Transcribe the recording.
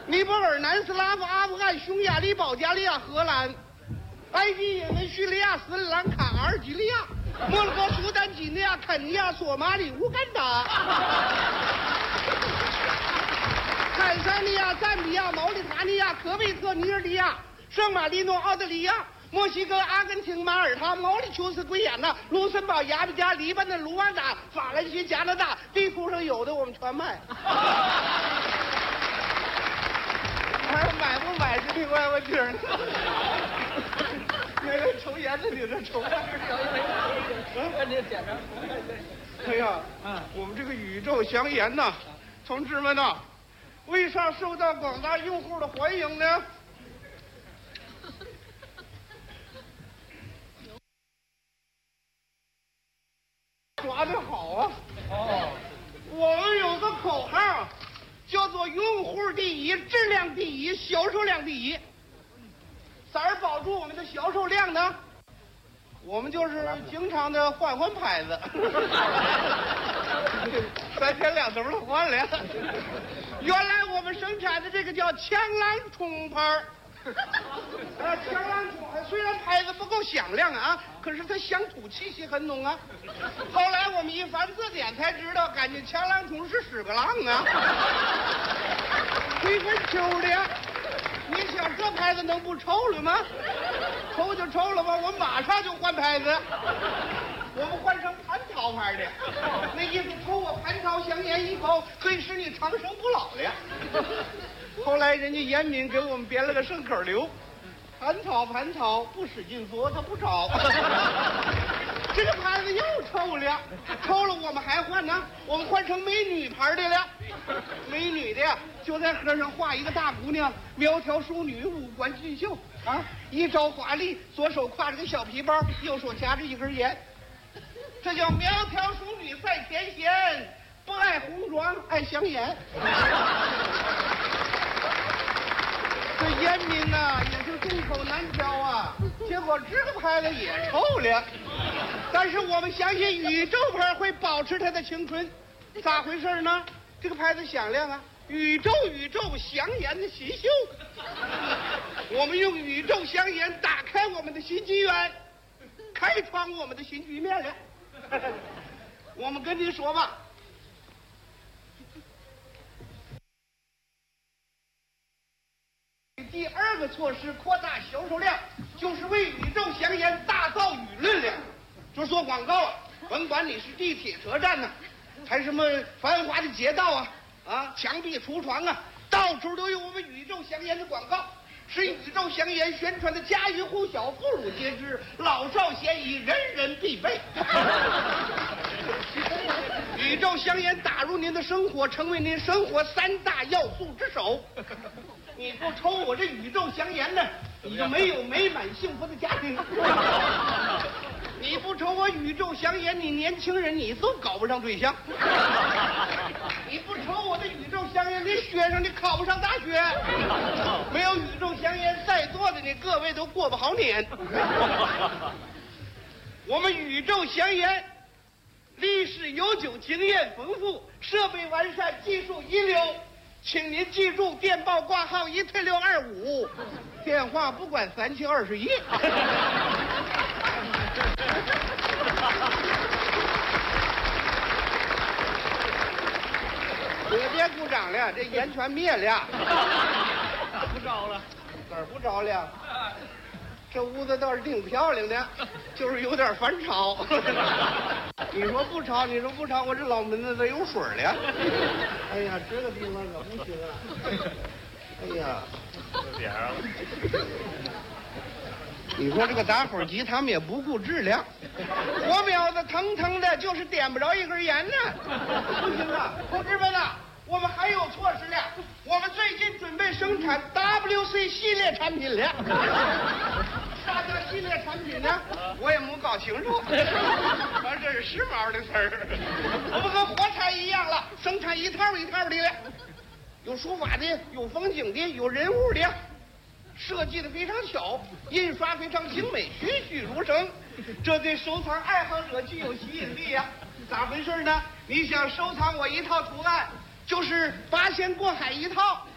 尼泊尔、南斯拉夫、阿富汗、匈牙利、保加利亚、荷兰、埃及、也门、叙利亚、斯里兰卡、阿尔及利亚、摩洛哥、苏丹、几内亚、肯尼亚、索马里、乌干达、坦桑尼亚、赞比亚、毛里塔尼亚、科威特、尼日利亚、圣马力诺、澳大利亚、墨西哥、阿根廷、马耳他、毛里求斯、圭亚那、卢森堡、牙买加、黎巴嫩、卢旺达、法兰西、加拿大，地图上有的我们全卖。还买不买是另外问题呢。那个抽烟的，你这抽烟你点着。哎呀，我们这个宇宙祥言呐，同志们呐，为啥受到广大用户的欢迎呢？抓得好啊！我们有个口号，叫做用户第一，质量第一，销售量第一。咋儿保住我们的销售量呢？我们就是经常的换牌子，3天2头的换了。原来我们生产的这个叫枪狼冲牌枪狼冲虽然牌子不够响亮啊，可是它乡土气息很浓啊。后来我们一翻字典才知道，感觉枪狼冲是屎个浪啊，回分秋的。你想这牌子能不臭了吗？臭就臭了吧，我马上就换牌子。我们换成蟠桃牌的，那意思抽我蟠桃香烟一口，可以使你长生不老了。后来人家严敏给我们编了个顺口溜：蟠桃不使劲做它不着。这个牌子又臭了，臭了我们还换呢，我们换成美女牌的了。美女的呀，就在盒上画一个大姑娘，苗条淑女，五官俊秀啊，衣着华丽，左手挎着个小皮包，右手夹着一根烟。这叫苗条淑女在天仙，不爱红妆爱香烟。这烟民啊也是众口难调啊，结果这个牌子也臭了。但是我们相信宇宙牌会保持它的青春，咋回事呢？这个牌子响亮啊，宇宙祥言的新秀。我们用宇宙祥言打开我们的新纪元，开创我们的新局面了。我们跟你说吧，第二个措施扩大销售量，就是为宇宙祥言打造舆论量。就说广告啊，甭管你是地铁车站呢，还是什么繁华的街道啊，墙壁橱窗啊，到处都有我们宇宙祥言的广告，使宇宙祥言宣传的家喻户晓，妇孺皆知，老少咸宜，人人必备。宇宙祥言打入您的生活，成为您生活3大要素之首。你不抽我这宇宙祥言呢，你就没有美满幸福的家庭。你不抽我宇宙祥言，你年轻人你都搞不上对象。你不抽我的宇宙祥言，你学生你考不上大学。没有宇宙祥言，在座的你各位都过不好年。我们宇宙祥言历史悠久，经验丰富，设备完善，技术一流，请您记住电报挂号1退625，电话不管3721。别鼓掌了，这烟全灭了。 不着了， 哪儿不着了？这屋子倒是挺漂亮的，就是有点反潮。你说不潮，我这脑门子都有水了。哎呀，这个地方可不行啊！哎呀， 有点儿。 你说这个打火机他们也不顾质量，火苗子腾腾的，就是点不着一根烟呢。不行啊，同志们啊，我们还有措施了，我们最近准备生产 WC 系列产品了。啥叫系列产品呢？我也没搞清楚，反正这是时髦的词儿。我们跟火柴一样了，生产一套一套的了，有书法的，有风景的，有人物的。设计的非常巧，印刷非常精美，栩栩如生，这对收藏爱好者具有吸引力呀。咋回事呢？你想收藏我一套图案，就是8仙过海一套，